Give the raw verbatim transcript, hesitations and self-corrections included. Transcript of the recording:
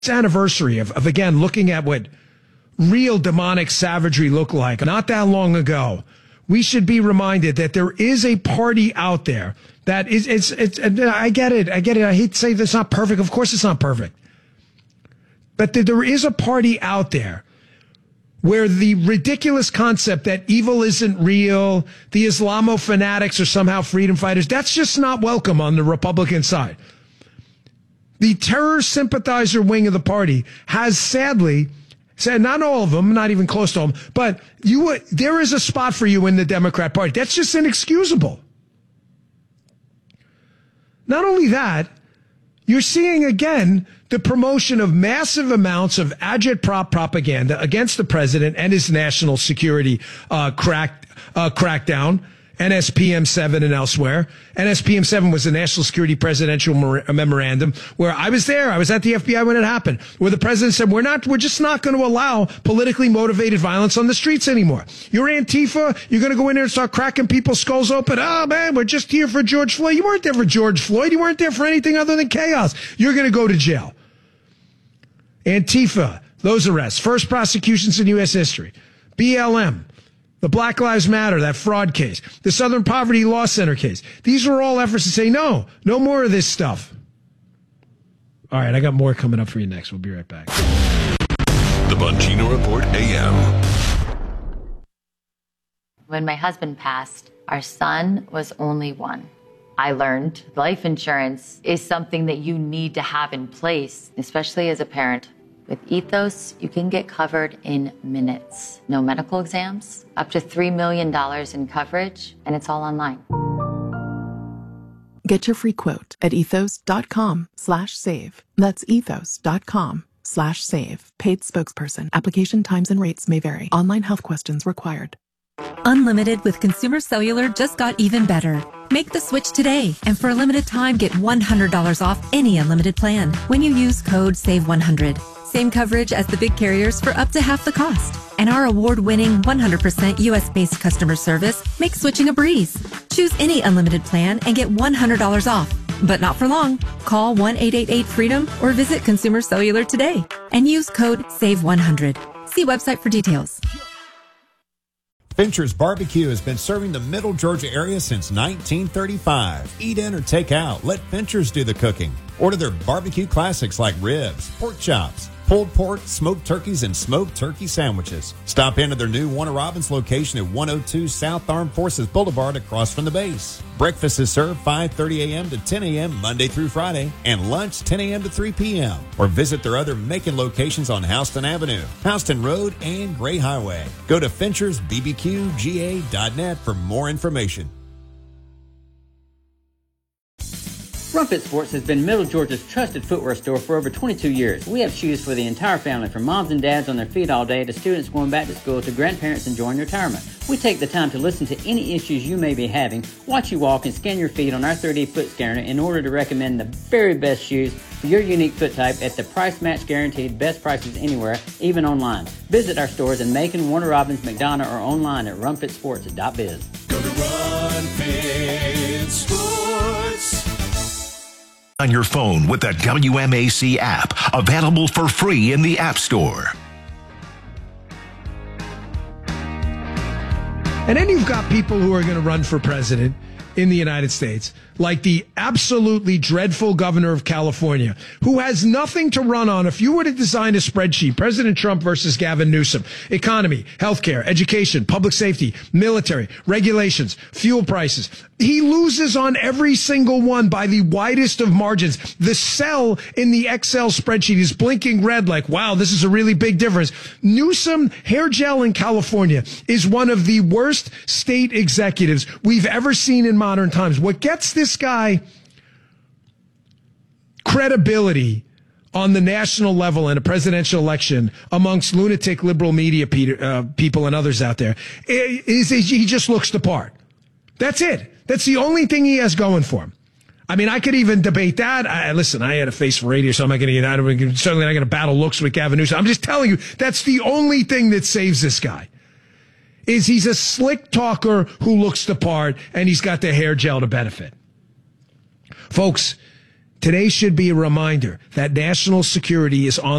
anniversary of, of, again, looking at what real demonic savagery looked like not that long ago, we should be reminded that there is a party out there that is, it's, it's, I get it, I get it. I hate to say this, not perfect. Of course it's not perfect. But that there is a party out there where the ridiculous concept that evil isn't real, the Islamo fanatics are somehow freedom fighters, that's just not welcome on the Republican side. The terror sympathizer wing of the party has sadly said, not all of them, not even close to them, but you, there is a spot for you in the Democrat Party. That's just inexcusable. Not only that, you're seeing again the promotion of massive amounts of agitprop propaganda against the president and his national security uh, crack, uh, crackdown. N S P M seven and elsewhere. N S P M seven was the National Security Presidential Memorandum where I was there. I was at the F B I when it happened, where the president said, we're not, we're just not going to allow politically motivated violence on the streets anymore. You're Antifa. You're going to go in there and start cracking people's skulls open. Oh man, we're just here for George Floyd. You weren't there for George Floyd. You weren't there for anything other than chaos. You're going to go to jail. Antifa, those arrests, first prosecutions in U S history. B L M. The Black Lives Matter, that fraud case, the Southern Poverty Law Center case. These were all efforts to say, no, no more of this stuff. All right, I got more coming up for you next. We'll be right back. The Bongino Report A M. When my husband passed, our son was only one. I learned life insurance is something that you need to have in place, especially as a parent. With Ethos, you can get covered in minutes. No medical exams, up to three million dollars in coverage, and it's all online. Get your free quote at ethos.com slash save. That's ethos.com slash save. Paid spokesperson. Application times and rates may vary. Online health questions required. Unlimited with Consumer Cellular just got even better. Make the switch today, and for a limited time, get one hundred dollars off any unlimited plan when you use code save one hundred. Same coverage as the big carriers for up to half the cost. And our award-winning one hundred percent U S-based customer service makes switching a breeze. Choose any unlimited plan and get one hundred dollars off. But not for long. Call one eight eight eight freedom or visit Consumer Cellular today and use code save one hundred. See website for details. Fincher's Barbecue has been serving the Middle Georgia area since nineteen thirty-five. Eat in or take out. Let Fincher's do the cooking. Order their barbecue classics like ribs, pork chops, pulled pork, smoked turkeys, and smoked turkey sandwiches. Stop into their new Warner Robins location at one oh two South Armed Forces Boulevard across from the base. Breakfast is served five thirty a.m. to ten a.m. Monday through Friday, and lunch ten a.m. to three p.m. Or visit their other Macon locations on Houston Avenue, Houston Road, and Gray Highway. Go to Finchers B B Q G A dot net for more information. Rumpet Sports has been Middle Georgia's trusted footwear store for over twenty-two years. We have shoes for the entire family, from moms and dads on their feet all day to students going back to school to grandparents enjoying retirement. We take the time to listen to any issues you may be having, watch you walk, and scan your feet on our thirty foot scanner in order to recommend the very best shoes for your unique foot type at the price match guaranteed best prices anywhere, even online. Visit our stores in Macon, Warner Robins, McDonough, or online at rumpet sports dot biz. Go to Rumpet Sports. On your phone with the W M A C app, available for free in the App Store. And then you've got people who are going to run for president in the United States, like the absolutely dreadful governor of California, who has nothing to run on. If you were to design a spreadsheet, President Trump versus Gavin Newsom, economy, healthcare, education, public safety, military, regulations, fuel prices, he loses on every single one by the widest of margins. The cell in the Excel spreadsheet is blinking red like, wow, this is a really big difference. Newsom, hair gel in California, is one of the worst state executives we've ever seen in modern times. What gets this guy credibility on the national level in a presidential election amongst lunatic liberal media uh, people and others out there is he just looks the part. That's it. That's the only thing he has going for him. I mean, I could even debate that. I, listen, I had a face for radio, so I'm not going to get out of it. Certainly not going to battle looks with Gavin Newsom. I'm just telling you, that's the only thing that saves this guy. Is he's a slick talker who looks the part, and he's got the hair gel to benefit. Folks, Today should be a reminder that national security is on